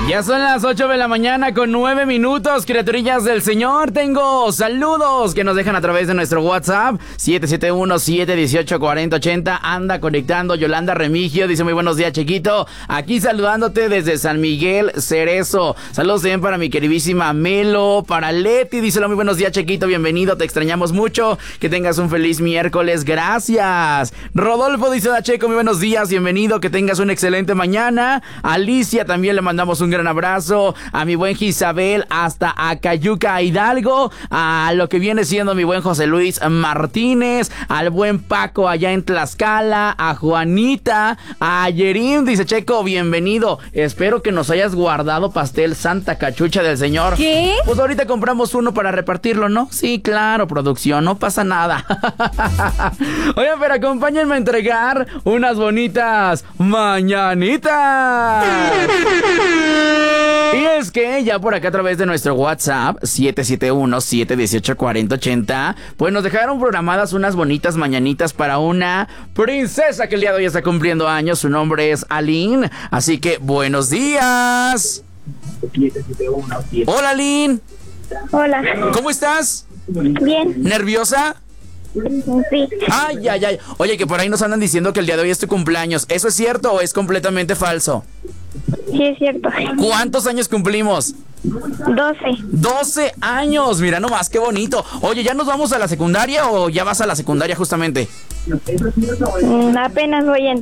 Ya son las 8 de la mañana con 9 minutos, criaturillas del Señor. Tengo saludos que nos dejan a través de nuestro WhatsApp 771-718-4080. Anda conectando Yolanda Remigio, dice muy buenos días, chiquito. Aquí saludándote desde San Miguel Cerezo. Saludos también para mi queridísima Melo, para Leti, dice muy buenos días, chiquito, bienvenido, te extrañamos mucho. Que tengas un feliz miércoles, gracias. Rodolfo dice, Checo, muy buenos días, bienvenido, que tengas una excelente mañana. Alicia también le mandamos un gran abrazo, a mi buen Isabel hasta Acayuca, Hidalgo, a lo que viene siendo mi buen José Luis Martínez, al buen Paco allá en Tlaxcala, a Juanita, a Yerim, dice Checo, bienvenido, espero que nos hayas guardado pastel Santa Cachucha del Señor. ¿Qué? Pues ahorita compramos uno para repartirlo, ¿no? Sí, claro, producción, no pasa nada. Oigan, pero acompáñenme a entregar unas bonitas mañanitas. Y es que ya por acá a través de nuestro WhatsApp 771-718-4080, pues nos dejaron programadas unas bonitas mañanitas para una princesa que el día de hoy está cumpliendo años. Su nombre es Aline, así que buenos días. Hola, Aline. Hola. ¿Cómo estás? Bien. ¿Nerviosa? Sí. Ay, ay, ay. Oye, que por ahí nos andan diciendo que el día de hoy es tu cumpleaños. ¿Eso es cierto o es completamente falso? Sí, es cierto. ¿Cuántos años cumplimos? 12. 12 años, mira nomás, qué bonito. Oye, ¿ya nos vamos a la secundaria o ya vas a la secundaria justamente? Apenas voy a